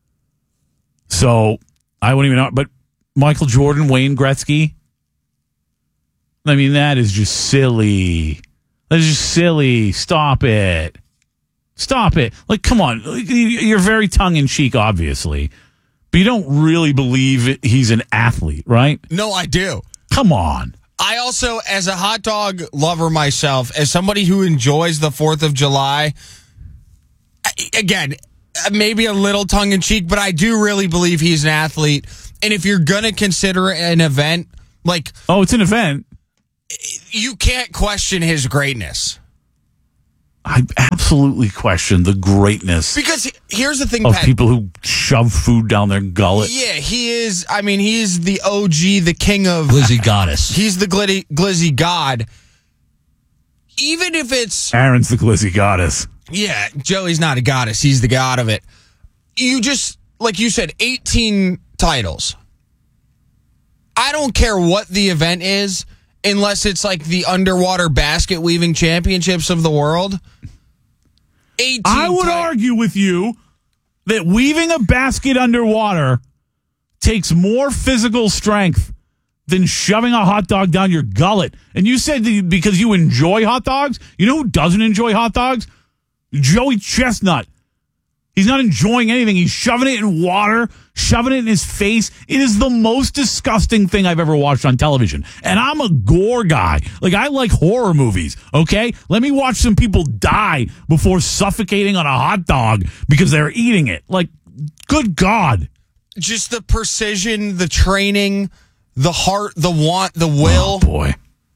So I wouldn't even know. But Michael Jordan, Wayne Gretzky, I mean, that is just silly. That is just silly. Stop it. Stop it. Like, come on. You're very tongue-in-cheek, obviously. But you don't really believe he's an athlete, right? No, I do. Come on. I also, as a hot dog lover myself, as somebody who enjoys the fourth of July, again, maybe a little tongue-in-cheek, but I do really believe he's an athlete. And if you're going to consider an event, like... Oh, it's an event. You can't question his greatness. I absolutely question the greatness. Because here's the thing, of Pat, people who shove food down their gullet. Yeah, he is. I mean, he's the O G, the king of Glizzy goddess. He's the glitty, glizzy god. Even if it's Aaron's the glizzy goddess. Yeah, Joey's not a goddess. He's the god of it. You just, like you said, eighteen titles. I don't care what the event is, unless it's like the underwater basket weaving championships of the world. eighteen I would ti- argue with you that weaving a basket underwater takes more physical strength than shoving a hot dog down your gullet. And you said that you- because you enjoy hot dogs. You know who doesn't enjoy hot dogs? Joey Chestnut. He's not enjoying anything. He's shoving it in water, shoving it in his face. It is the most disgusting thing I've ever watched on television. And I'm a gore guy. Like, I like horror movies, okay? Let me watch some people die before suffocating on a hot dog because they're eating it. Like, good God. Just the precision, the training, the heart, the want, the will. Oh, boy.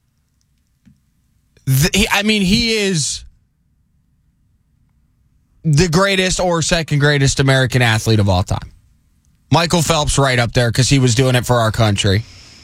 The, he, I mean, he is the greatest or second greatest American athlete of all time. Michael Phelps right up there because he was doing it for our country.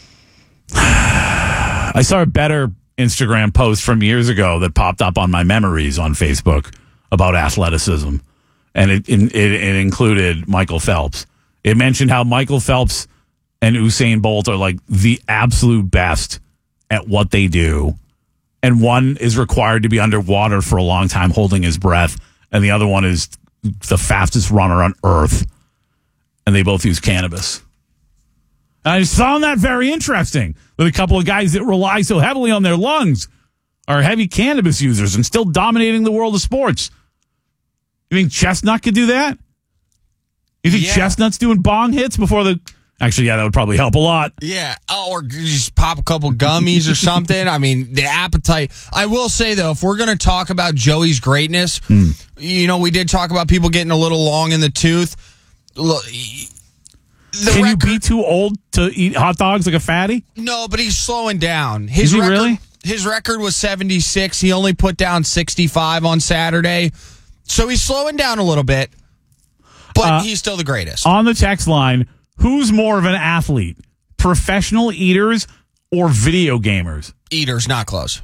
I saw a better Instagram post from years ago that popped up on my memories on Facebook about athleticism, and it it, it included Michael Phelps. It mentioned how Michael Phelps and Usain Bolt are like the absolute best at what they do, and one is required to be underwater for a long time holding his breath, and the other one is the fastest runner on earth, and they both use cannabis. And I just found that very interesting, that a couple of guys that rely so heavily on their lungs are heavy cannabis users and still dominating the world of sports. You think Chestnut could do that? You think Yeah. Chestnut's doing bong hits before the... Actually, yeah, that would probably help a lot. Yeah, oh, or just pop a couple gummies or something. I mean, the appetite. I will say, though, if we're going to talk about Joey's greatness, Hmm. you know, we did talk about people getting a little long in the tooth. Look, the Can record, you be too old to eat hot dogs like a fatty? No, but he's slowing down. His Is he record, really? His record was seventy-six. He only put down sixty-five on Saturday. So he's slowing down a little bit, but Uh, he's still the greatest. On the text line, who's more of an athlete? Professional eaters or video gamers? Eaters, not close.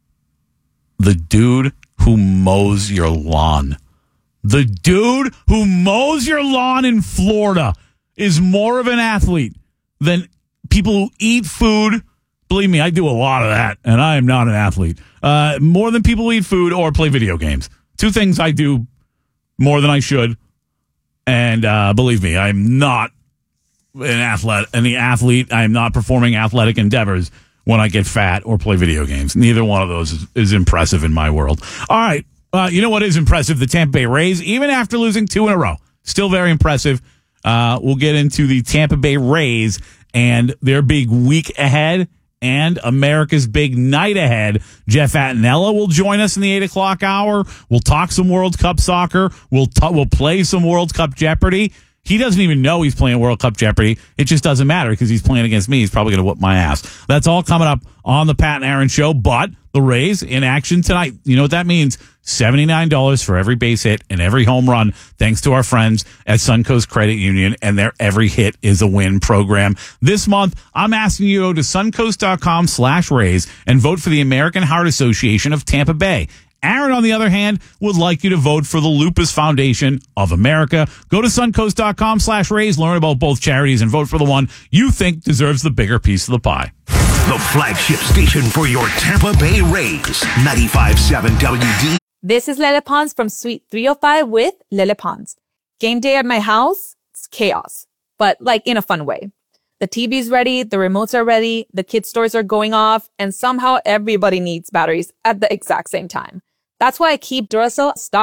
The dude who mows your lawn. The dude who mows your lawn in Florida is more of an athlete than people who eat food. Believe me, I do a lot of that, and I am not an athlete. Uh, more than people who eat food or play video games. Two things I do more than I should. And uh, believe me, I'm not an athlete, any athlete. I am not performing athletic endeavors when I get fat or play video games. Neither one of those is, is impressive in my world. All right. Uh, you know what is impressive? The Tampa Bay Rays, even after losing two in a row, still very impressive. Uh, we'll get into the Tampa Bay Rays and their big week ahead and America's big night ahead. Jeff Attinella will join us in the eight o'clock hour. We'll talk some World Cup soccer. We'll t- we'll play some World Cup Jeopardy. He doesn't even know he's playing World Cup Jeopardy. It just doesn't matter because he's playing against me. He's probably going to whoop my ass. That's all coming up on the Pat and Aaron Show. But the Rays in action tonight. You know what that means? seventy-nine dollars for every base hit and every home run, thanks to our friends at Suncoast Credit Union and their Every Hit is a Win program. This month, I'm asking you to go to suncoast.com slash Rays and vote for the American Heart Association of Tampa Bay. Aaron, on the other hand, would like you to vote for the Lupus Foundation of America. Go to suncoast.com slash Rays, learn about both charities, and vote for the one you think deserves the bigger piece of the pie. The flagship station for your Tampa Bay Rays, ninety-five point seven W D. This is Lele Pons from Suite three oh five with Lele Pons. Game day at my house, it's chaos, but like in a fun way. The T V's ready, the remotes are ready, the kids' toys are going off, and somehow everybody needs batteries at the exact same time. That's why I keep Duracell stocked.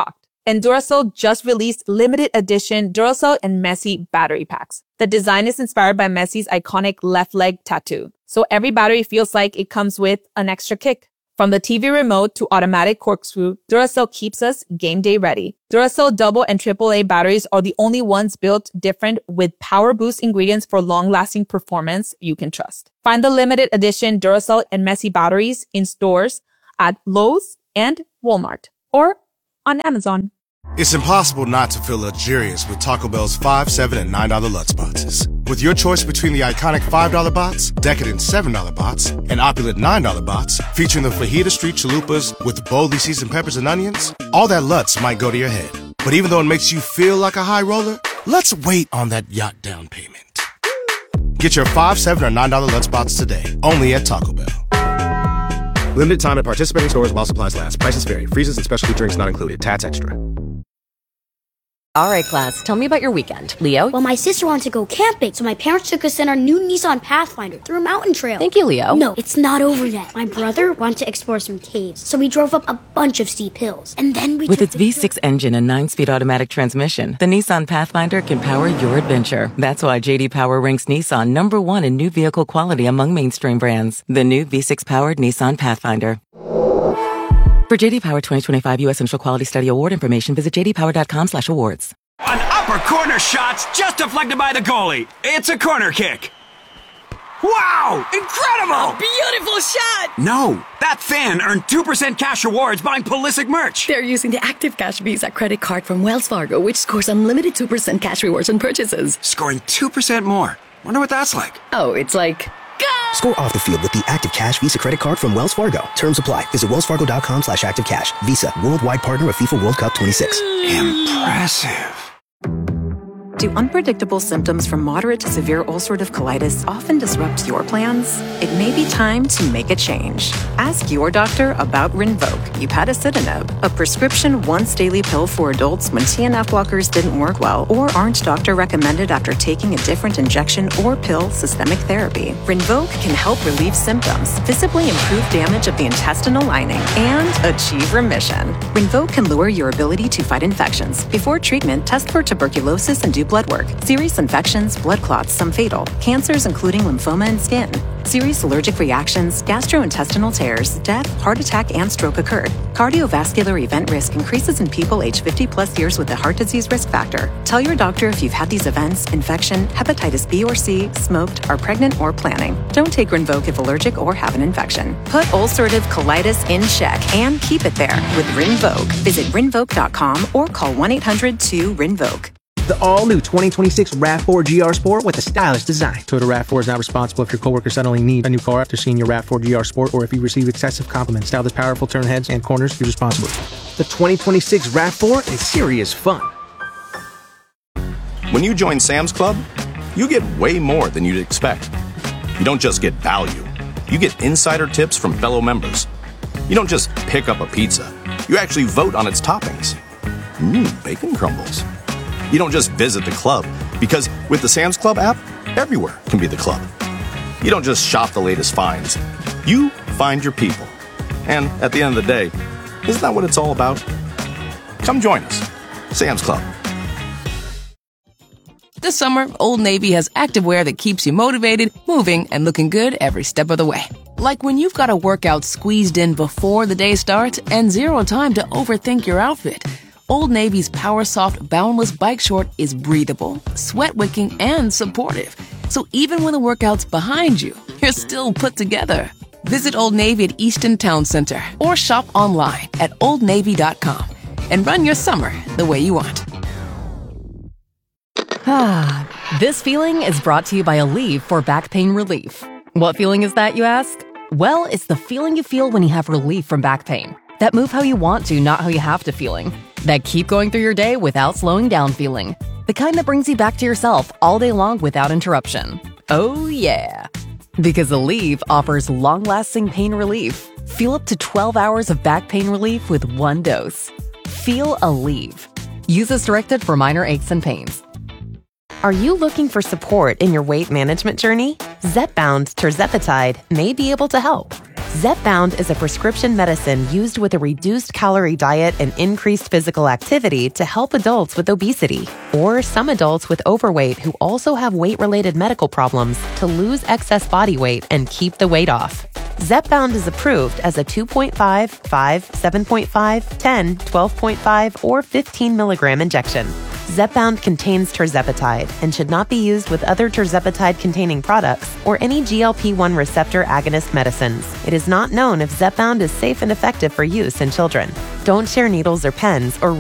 And Duracell just released limited edition Duracell and Messi battery packs. The design is inspired by Messi's iconic left leg tattoo, so every battery feels like it comes with an extra kick. From the T V remote to automatic corkscrew, Duracell keeps us game day ready. Duracell double and triple A batteries are the only ones built different with power boost ingredients for long-lasting performance you can trust. Find the limited edition Duracell and Messi batteries in stores at Lowe's and Walmart or on Amazon. It's impossible not to feel luxurious with Taco Bell's five, seven, and nine dollar Lutz boxes. With your choice between the iconic five dollar box, decadent seven dollar box, and opulent nine dollar box, featuring the Fajita Street Chalupas with boldly seasoned peppers and onions, all that Lutz might go to your head. But even though it makes you feel like a high roller, let's wait on that yacht down payment. Get your five, seven, or nine dollar Lutz box today, only at Taco Bell. Limited time at participating stores while supplies last. Prices vary. Freezes and specialty drinks not included. Tats extra. All right, class, tell me about your weekend. Leo? Well, my sister wanted to go camping, so my parents took us in our new Nissan Pathfinder through a mountain trail. Thank you, Leo. No, it's not over yet. My brother wanted to explore some caves, so we drove up a bunch of steep hills. And then we With took its V six engine and nine-speed automatic transmission, the Nissan Pathfinder can power your adventure. That's why J D Power ranks Nissan number one in new vehicle quality among mainstream brands. The new V six-powered Nissan Pathfinder. For J D Power twenty twenty-five U S Central Quality Study Award information, visit j d power dot com slash awards. An upper corner shot's just deflected by the goalie. It's a corner kick. Wow! Incredible! Beautiful shot! No, that fan earned two percent cash rewards buying Pulisic merch. They're using the Active Cash Visa credit card from Wells Fargo, which scores unlimited two percent cash rewards on purchases. Scoring two percent more. Wonder what that's like. Oh, it's like... Score off the field with the Active Cash Visa credit card from Wells Fargo. Terms apply. Visit wellsfargo.com slash active cash. Visa, worldwide partner of FIFA World Cup twenty-six. Impressive. Do unpredictable symptoms from moderate to severe ulcerative colitis often disrupt your plans? It may be time to make a change. Ask your doctor about Rinvoq, upadacitinib, a prescription once-daily pill for adults when T N F blockers didn't work well or aren't doctor-recommended after taking a different injection or pill systemic therapy. Rinvoq can help relieve symptoms, visibly improve damage of the intestinal lining, and achieve remission. Rinvoq can lower your ability to fight infections. Before treatment, test for tuberculosis and do blood work. Serious infections, blood clots, some fatal. Cancers including lymphoma and skin. Serious allergic reactions, gastrointestinal tears, death, heart attack, and stroke occurred. Cardiovascular event risk increases in people aged fifty plus years with a heart disease risk factor. Tell your doctor if you've had these events, infection, hepatitis B or C, smoked, are pregnant, or planning. Don't take Rinvoq if allergic or have an infection. Put ulcerative colitis in check and keep it there with Rinvoq. Visit rinvoq dot com or call one eight hundred two rinvoq. The all-new twenty twenty-six RAV four G R Sport with a stylish design. Toyota RAV four is not responsible if your coworker suddenly needs a new car after seeing your RAV four G R Sport or if you receive excessive compliments. Style this powerful turn heads and corners, use responsibly. The twenty twenty-six RAV four is serious fun. When you join Sam's Club, you get way more than you'd expect. You don't just get value. You get insider tips from fellow members. You don't just pick up a pizza. You actually vote on its toppings. Mmm, bacon crumbles. You don't just visit the club, because with the Sam's Club app, everywhere can be the club. You don't just shop the latest finds. You find your people. And at the end of the day, isn't that what it's all about? Come join us. Sam's Club. This summer, Old Navy has activewear that keeps you motivated, moving, and looking good every step of the way. Like when you've got a workout squeezed in before the day starts and zero time to overthink your outfit. Old Navy's Power Soft Boundless Bike Short is breathable, sweat-wicking, and supportive. So even when the workout's behind you, you're still put together. Visit Old Navy at Easton Town Center or shop online at old navy dot com and run your summer the way you want. Ah, this feeling is brought to you by Aleve for back pain relief. What feeling is that, you ask? Well, it's the feeling you feel when you have relief from back pain. That move how you want to, not how you have to feeling. That keep going through your day without slowing down feeling. The kind that brings you back to yourself all day long without interruption. Oh yeah. Because Aleve offers long-lasting pain relief. Feel up to twelve hours of back pain relief with one dose. Feel Aleve. Use as directed for minor aches and pains. Are you looking for support in your weight management journey? Zepbound tirzepatide may be able to help. Zepbound is a prescription medicine used with a reduced calorie diet and increased physical activity to help adults with obesity, or some adults with overweight who also have weight-related medical problems to lose excess body weight and keep the weight off. Zepbound is approved as a two point five, five, seven point five, ten, twelve point five, or fifteen milligram injection. Zepbound contains tirzepatide and should not be used with other tirzepatide-containing products or any G L P one receptor agonist medicines. It is not known if Zepbound is safe and effective for use in children. Don't share needles or pens or